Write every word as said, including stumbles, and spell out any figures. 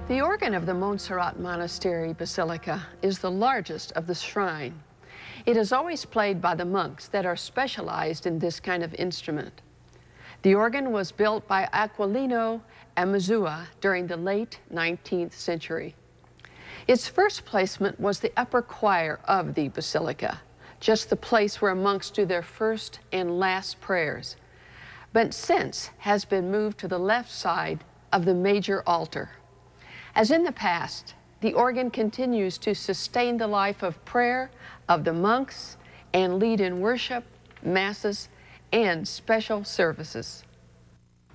The organ of the Montserrat Monastery Basilica is the largest of the shrine. It is always played by the monks that are specialized in this kind of instrument. The organ was built by Aquilino Amezua during the late nineteenth century. Its first placement was the upper choir of the basilica, just the place where monks do their first and last prayers, but since has been moved to the left side of the major altar. As in the past, the organ continues to sustain the life of prayer of the monks and lead in worship, masses, and special services.